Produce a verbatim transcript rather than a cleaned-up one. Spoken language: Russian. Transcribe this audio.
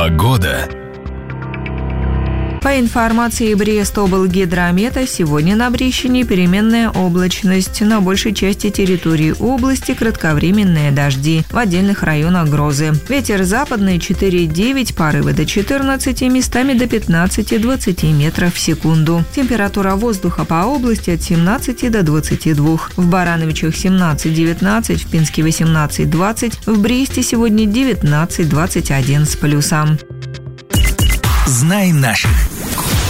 Погода. По информации Брест-облгидромета, сегодня на Брещине переменная облачность. На большей части территории области кратковременные дожди. В отдельных районах грозы. Ветер западный четыре-девять, порывы до четырнадцати, местами до пятнадцати-двадцати метров в секунду. Температура воздуха по области от семнадцати до двадцати двух. В Барановичах семнадцать-девятнадцать, в Пинске восемнадцать-двадцать, в Бресте сегодня девятнадцать-двадцать один с плюсом. Знай наших.